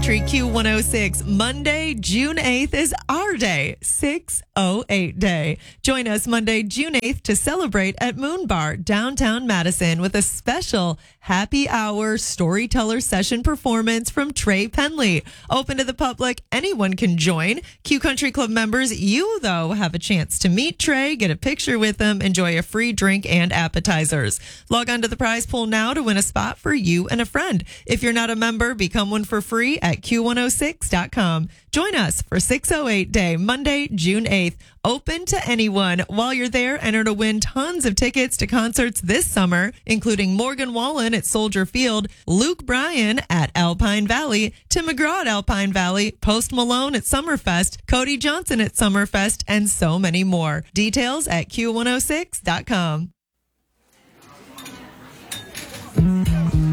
Country Q106. Monday, June 8th is our day, 608 Day. Join us Monday, June 8th to celebrate at Moon Bar, downtown Madison, with a special happy hour storyteller session performance from Trey Penley. Open to the public, anyone can join. Q Country Club members, you, though, have a chance to meet Trey, get a picture with him, enjoy a free drink and appetizers. Log on to the prize pool now to win a spot for you and a friend. If you're not a member, become one for free at Q106.com. Join us for 608 Day, Monday, June 8th. Open to anyone. While you're there, enter to win tons of tickets to concerts this summer, including Morgan Wallen at Soldier Field, Luke Bryan at Alpine Valley, Tim McGraw at Alpine Valley, Post Malone at Summerfest, Cody Johnson at Summerfest, and so many more. Details at Q106.com.